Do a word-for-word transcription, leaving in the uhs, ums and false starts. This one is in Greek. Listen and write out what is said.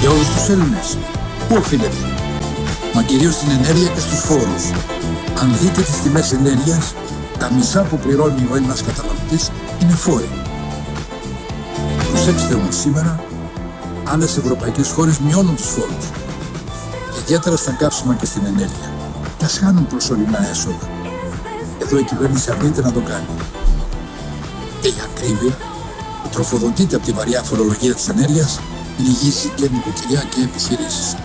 για όλους τους Έλληνες. Πού οφείλεται? Μα κυρίως στην ενέργεια και στους φόρους. Αν δείτε τις τιμές ενέργειας, τα μισά που πληρώνει ο Έλληνας καταναλωτής είναι φόροι. Προσέξτε όμως σήμερα, άλλες ευρωπαϊκές χώρες μειώνουν τους φόρους. Ιδιαίτερα στα καύσιμα και στην ενέργεια. Και ας χάνουν προσωρινά έσοδα. Εδώ η κυβέρνηση αρνείται να το κάνει. Και η ακρίβεια που τροφοδοτείται από τη βαριά φορολογία της ενέργειας λυγίζει και νοικοκυριά και επιχειρήσεις.